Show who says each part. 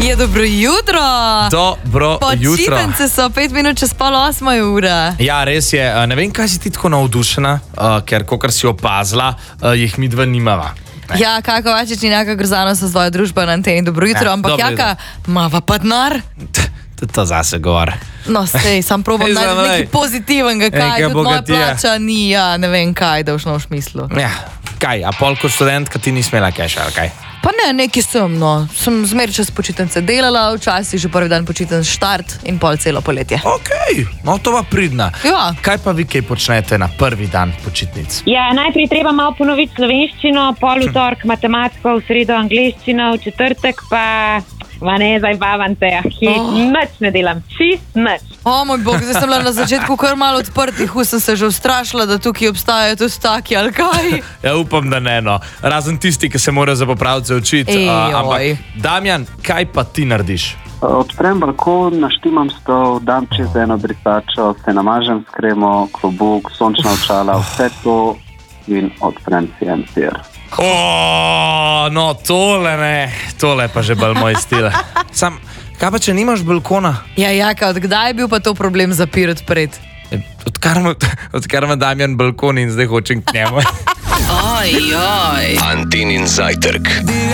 Speaker 1: Je dobro jutro.
Speaker 2: Dobro jutro.
Speaker 1: Počitnice so 5 minut čez 7:30.
Speaker 2: Ja, res je. Ne vem, kaj si ti tako navdušena, ker, kakor si opazila, jih mi dva nimava.
Speaker 1: Ja, Kaka Vačič in Jaka Grzano so svoja družba na anteni. Dobro jutro, ampak
Speaker 2: dobro
Speaker 1: Jaka, mava pa denar.
Speaker 2: To zase govor.
Speaker 1: No, sej, sam probam najti nekaj pozitivnega, kaj tudi moja plača ni, ja, ne vem kaj, da v smislu.
Speaker 2: Ja, kaj, a pol kot študentka ti ni smela keša, ali kaj?
Speaker 1: Pa ne, nekaj sem, no. Sem zmer čez počitnice delala, včasih že prvi dan počitnic štart in pol celo poletje.
Speaker 2: Okej, no to pa pridna.
Speaker 1: Ja.
Speaker 2: Kaj pa vi kaj počnete na prvi dan počitnic?
Speaker 3: Ja, najprej treba malo ponoviti slovenščino, pol v torek matematiko, v sredo angleščino, v četrtek pa ne, zabavam se, nič ne delam, čist nič.
Speaker 1: O moj bog, zdaj sem bila na začetku kar malo odprtih, sem se že ustrašila, da tukaj obstajajo tudi taki, ali kaj?
Speaker 2: Ja, upam, da ne, no. Razen tisti, ki se morajo za popravce učiti. Ampak, Damjan, kaj pa ti narediš?
Speaker 4: Odprem balkon, naštimam stol, dam čez eno brisačo, se namažem s kremo, klobuk, sončna očala, vse to in odprem si en sir.
Speaker 2: No tole ne, tole pa že bolj moj stil. Sam, kaj pa če nimaš balkona?
Speaker 1: Ja, Jaka, od kdaj je bil pa to problem zapir odpred?
Speaker 2: Odkar ima Damjan balkon in zdaj hočem k njemu.
Speaker 5: Antenin zajtrk.